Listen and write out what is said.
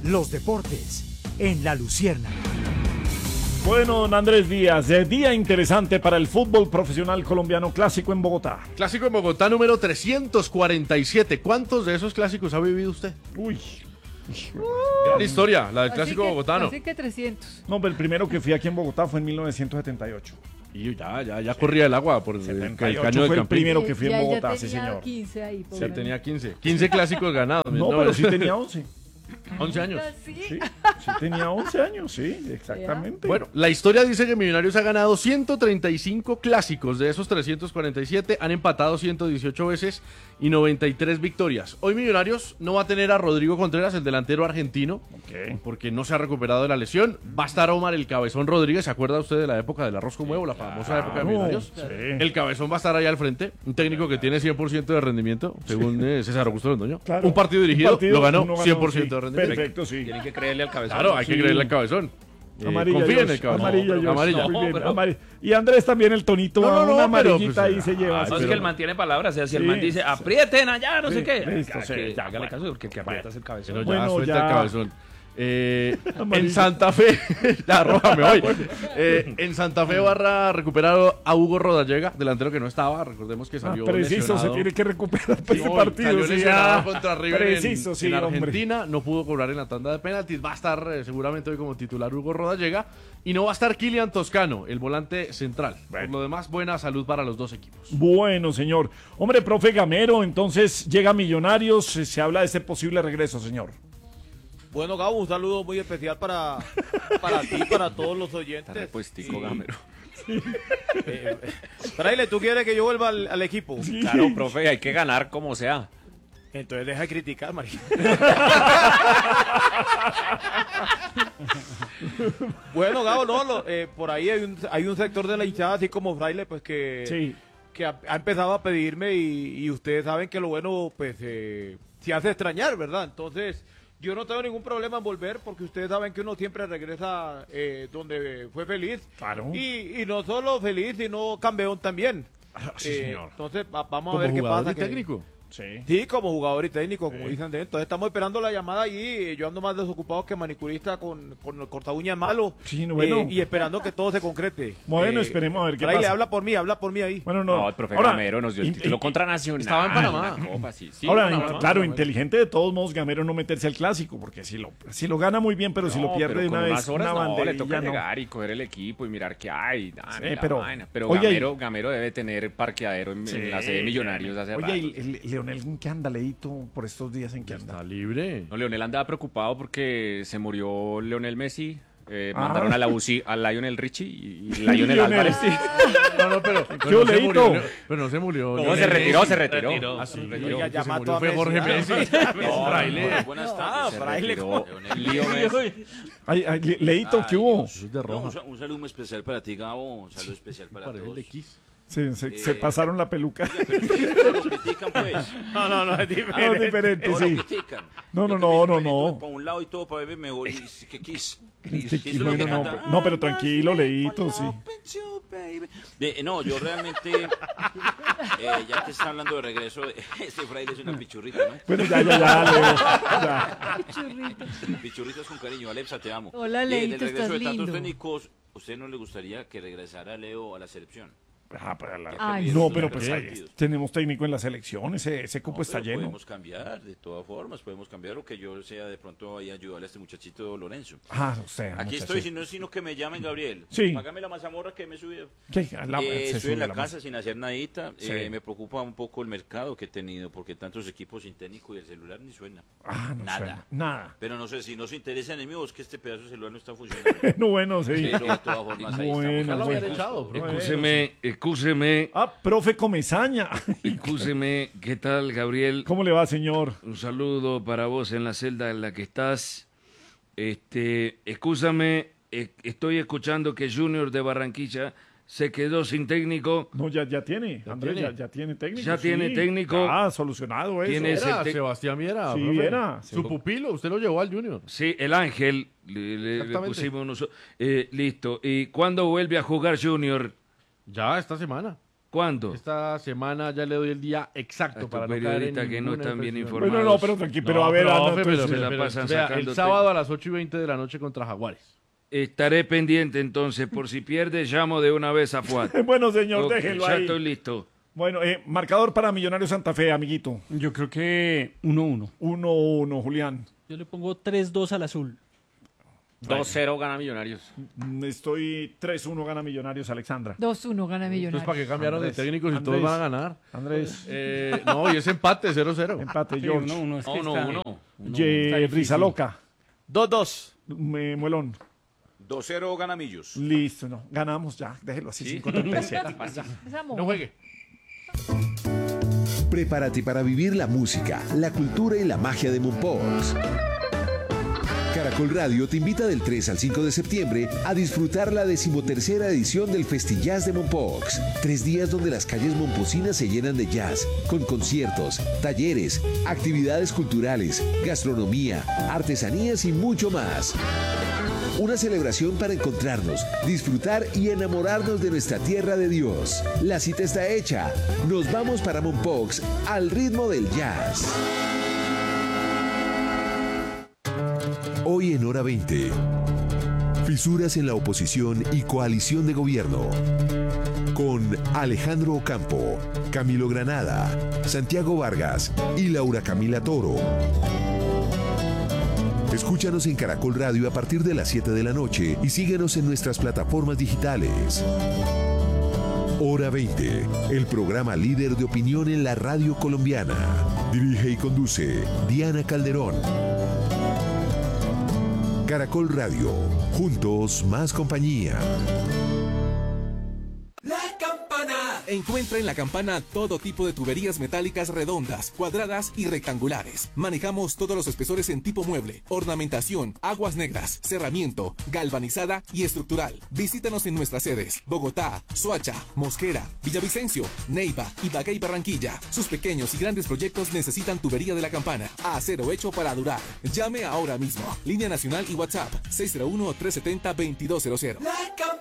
los deportes en La Luciérnaga. Bueno, don Andrés Díaz, día interesante para el fútbol profesional colombiano, clásico en Bogotá. Clásico en Bogotá número 347. ¿Cuántos de esos clásicos ha vivido usted? Uy. Gran historia, la del clásico bogotano. Así que 300. No, pero el primero que fui aquí en Bogotá fue en 1978. Y ya corría el agua por el 78 caño fue del el Campín. primero que fui en Ya Bogotá, tenía sí señor. 15 ahí, por Sí, ahí. tenía 15. 15 clásicos ganados. No, pero sí tenía 11. 11 años. Sí. Sí, sí tenía 11 años, sí, exactamente. Bueno, la historia dice que Millonarios ha ganado 135 clásicos. De esos 347 han empatado 118 veces y 93 victorias. Hoy Millonarios no va a tener a Rodrigo Contreras, el delantero argentino, Ok. porque no se ha recuperado de la lesión. Va a estar Omar el Cabezón Rodríguez. ¿Se acuerda usted de la época del arroz con huevo, la famosa época de Millonarios? Sí. El Cabezón va a estar ahí al frente, un técnico que tiene 100% de rendimiento, según César Augusto Londoño. Claro. Un partido dirigido, lo ganó uno 100% sí. de rendimiento. Perfecto, sí. Tienen que creerle al cabezón. Claro, hay que Sí. creerle al Cabezón. Amarilla, confía en Josh, el Cabezón. amarilla, Josh. Amarilla. Muy bien, pero- amarilla. Y Andrés también el tonito, No, una pero, amarillita pues, ahí se lleva. No, es pero- que el man tiene palabras, o sea, si el Sí, man dice sí. aprieten allá, no Sí, sé qué, listo, sí, que ya, hágale bueno. caso porque el que aprieta es el cabezón. Pero Bueno, ya suelta ya. el Cabezón. En Amarillo. Santa Fe, ya arrójame hoy. En Santa Fe Barra ha recuperado a Hugo Rodallega, delantero que no estaba. Recordemos que salió Preciso, lesionado. se tiene que recuperar para ese Hoy partido. salió sí, lesionado ah, contra River preciso, sí, en hombre. Argentina. No pudo cobrar en la tanda de penaltis. Va a estar seguramente hoy como titular Hugo Rodallega. Y no va a estar Kylian Toscano, el volante central. Por lo demás, buena salud para los dos equipos. Bueno, señor. Hombre, profe Gamero, entonces llega Millonarios, se habla de ese posible regreso, señor. Bueno, Gabo, un saludo muy especial para ti, para todos los oyentes. Repuestico, Y, Gamero. Fraile, ¿tú quieres que yo vuelva al equipo? Claro, profe, hay que ganar como sea. Entonces deja de criticar, María. Bueno, Gabo, no, por ahí hay un sector de la hinchada, así como Fraile, pues Sí. que ha empezado a pedirme y ustedes saben que lo bueno, pues, se hace extrañar, ¿verdad? Entonces, yo no tengo ningún problema en volver porque ustedes saben que uno siempre regresa donde fue feliz. Claro. Y no solo feliz, sino campeón también. Sí, señor. Entonces, vamos a Como ver qué jugador pasa. y técnico. Sí. Sí, como jugador y técnico, como dicen de él. Entonces estamos esperando la llamada allí. Yo ando más desocupado que manicurista con el corta uñas malo. Sí, bueno. Y esperando que todo se concrete. Bueno, esperemos a ver qué Fraile, pasa. habla por mí ahí. Bueno, no. No, el profe Ahora, Gamero nos dio el título contra Nacional. estaba en Panamá. La Copa, sí. Sí, Ahora, Panamá. claro, inteligente de todos modos Gamero no meterse al clásico, porque si lo gana muy bien, pero si lo No, pierde pero de con una unas vez, horas una no, le banderilla, toca no. llegar y coger el equipo y mirar qué hay. Dame la pero- vaina. Pero oye, Gamero debe tener parqueadero en la sede de Millonarios hace Oye, rato. ¿y Leonel en qué anda, Leito, por estos días en qué anda? Está libre. No, Leonel andaba preocupado porque se murió Leonel Messi. Mandaron a la UCI a Lionel Richie y Lionel Lionel. Álvarez. Sí. No, pero ¿Qué no se Leito? murió. Pero no se murió. No, se retiró. Ah, sí, Oiga, el que ya se mató murió a fue Jorge Messi. Messi. No, Fraile. Buenas Ah, tardes. Se Fraile, retiró ¿cómo? Lío Messi. Ay, Leito, ¿qué hubo? Es de No, roja. un saludo muy especial para ti, Gabo. Un saludo especial para Parece el todos. de Kiss. Se pasaron la peluca. Oiga, pero ustedes lo critican, pues. No, es No, diferente. es diferente, No sí. lo critican. No, Yo no, que me no. meto para un lado y todo para verme mejor. Y que Kiss. Sí, bueno, no, pero tranquilo, Leito, sí. No, yo realmente, ya que está hablando de regreso, este Fraile es una pichurrita, ¿no? Bueno, ya, Leo. Ya. Pichurritas con cariño. Alepsa, te amo. Hola, Leito, Del regreso estás de tantos lindo. técnicos, ¿a usted no le gustaría que regresara Leo a la selección? Ay, No, sí. pero pues ahí Partidos. tenemos técnico en la selección, ese cupo No, está pero lleno. Podemos cambiar, de todas formas, podemos cambiar lo que yo sea de pronto ahí ayudarle a este muchachito Lorenzo. Ah, o sea, Aquí muchacho. estoy, si no es sino que me llamen Gabriel. Sí. Págame la mazamorra que me he subido. ¿Qué? Se Estoy sube en la la casa sin hacer nadita. Sí. Me preocupa un poco el mercado que he tenido, porque tantos equipos sin técnico y el celular ni suena. Ah, no Nada. suena. Nada. Pero no sé, si no se interesa en el mío, es que este pedazo de celular no está funcionando. No, bueno, sí. Pero de todas formas, ahí Bueno, estamos. Ya lo habían bueno. echado, bro. Excúseme, Ah, profe Comesaña. excúseme, ¿qué tal, Gabriel? ¿Cómo le va, señor? Un saludo para vos en la celda en la que estás. Excúsame, estoy escuchando que Junior de Barranquilla se quedó sin técnico. No, ya tiene. Andrés, tiene. ya tiene técnico. Ya tiene técnico. Ah, solucionado eso. Tiene ese- Era te- Sebastián Viera. Sí, profe. era. Su pupilo, usted lo llevó al Junior. Sí, el Ángel, le Exactamente. pusimos nosotros. Listo. ¿Y cuándo vuelve a jugar Junior? Ya, esta semana. ¿Cuándo? Esta semana ya le doy el día exacto Estos para no caer en periodistas que no ninguna están bien impresión. informados. No, pero tranquilo, pero a ver, profe, Ana, pero entonces, se la pasan vea, sacando el sábado a las 8:20 de la noche contra Jaguares. Estaré pendiente entonces, por si pierde, llamo de una vez a Fuad. Bueno, señor, Ok, déjelo ya ahí. estoy listo. Bueno, marcador para Millonarios Santa Fe, amiguito. Yo creo que 1-1. 1-1, Julián. Yo le pongo 3-2 al azul. 2-0 gana Millonarios. Estoy 3-1 gana Millonarios, Alexandra. 2-1 gana Entonces, Millonarios. ¿para qué cambiaron Andrés, de técnicos si Andrés. todos van a ganar? Andrés, No, y es empate, 0-0. empate, Sí, George. 1-1. Es que No, está- 1-1. está difícil. Risa loca. 2-2. Muelón. 2-0 gana Millos. Listo, no. Ganamos ya. Déjelo así, 5-37. Es amor. No juegue. Prepárate para vivir la música, la cultura y la magia de Mompox. Caracol Radio te invita del 3 al 5 de septiembre a disfrutar la 13ª edición del Festillas de Mompox. 3 días donde las calles momposinas se llenan de jazz, con conciertos, talleres, actividades culturales, gastronomía, artesanías y mucho más. Una celebración para encontrarnos, disfrutar y enamorarnos de nuestra tierra de Dios. La cita está hecha. Nos vamos para Mompox al ritmo del jazz. Hoy en Hora 20. Fisuras en la oposición y coalición de gobierno. Con Alejandro Ocampo, Camilo Granada, Santiago Vargas y Laura Camila Toro. Escúchanos en Caracol Radio a partir de las 7 de la noche y síguenos en nuestras plataformas digitales. Hora 20, el programa líder de opinión en la radio colombiana. Dirige y conduce Diana Calderón. Caracol Radio, juntos más compañía. Encuentra en La Campana todo tipo de tuberías metálicas redondas, cuadradas y rectangulares. Manejamos todos los espesores en tipo mueble, ornamentación, aguas negras, cerramiento, galvanizada y estructural. Visítanos en nuestras sedes: Bogotá, Soacha, Mosquera, Villavicencio, Neiva, Ibagué y Barranquilla. Sus pequeños y grandes proyectos necesitan tubería de La Campana. Acero hecho para durar. Llame ahora mismo. Línea nacional y WhatsApp 601-370-2200.